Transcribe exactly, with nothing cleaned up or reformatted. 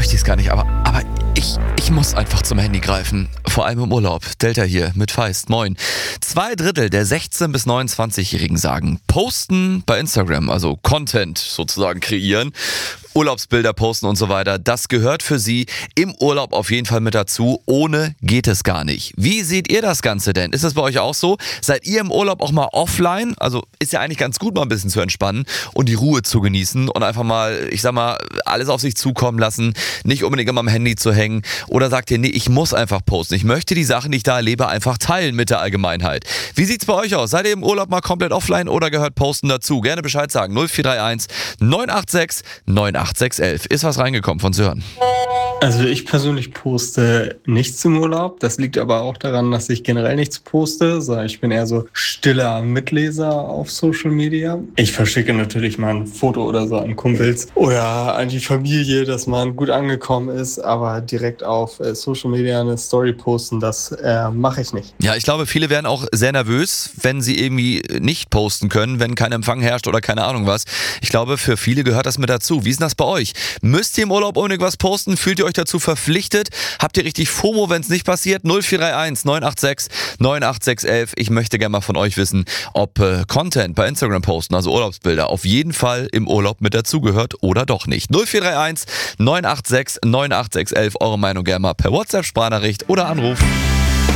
möchte ich es gar nicht, aber, aber ich, ich muss einfach zum Handy greifen. Vor allem im Urlaub. Delta hier mit Feist. Moin. Zwei Drittel der sechzehn- bis neunundzwanzigjährigen sagen, posten bei Instagram, also Content sozusagen kreieren, Urlaubsbilder posten und so weiter, das gehört für sie im Urlaub auf jeden Fall mit dazu. Ohne geht es gar nicht. Wie seht ihr das Ganze denn? Ist das bei euch auch so? Seid ihr im Urlaub auch mal offline? Also ist ja eigentlich ganz gut, mal ein bisschen zu entspannen und die Ruhe zu genießen und einfach mal, ich sag mal, alles auf sich zukommen lassen, nicht unbedingt immer am Handy zu hängen. Oder sagt ihr, nee, ich muss einfach posten. Ich möchte die Sachen, die ich da erlebe, einfach teilen mit der Allgemeinheit. Wie sieht's bei euch aus? Seid ihr im Urlaub mal komplett offline oder gehört Posten dazu? Gerne Bescheid sagen. null vier drei eins neun acht sechs neun acht sechs elf. Ist was reingekommen von Sören? Also ich persönlich poste nichts im Urlaub. Das liegt aber auch daran, dass ich generell nichts poste. So, ich bin eher so stiller Mitleser auf Social Media. Ich verschicke natürlich mal ein Foto oder so an Kumpels oder an die Familie, dass man gut angekommen ist. Aber direkt auf äh, Social Media eine Story posten, das äh, mache ich nicht. Ja, ich glaube, viele werden auch sehr nervös, wenn sie irgendwie nicht posten können, wenn kein Empfang herrscht oder keine Ahnung was. Ich glaube, für viele gehört das mit dazu. Wie ist denn das bei euch? Müsst ihr im Urlaub unbedingt was posten? Fühlt ihr euch dazu verpflichtet? Habt ihr richtig FOMO, wenn es nicht passiert? null vier drei eins neun acht sechs neun acht sechs elf. Ich möchte gerne mal von euch wissen, ob äh, Content bei Instagram posten, also Urlaubsbilder, auf jeden Fall im Urlaub mit dazugehört oder doch nicht. null vier drei eins neun acht sechs neun acht sechs elf. Eure Meinung gerne mal per WhatsApp, Sprachnachricht oder Anruf.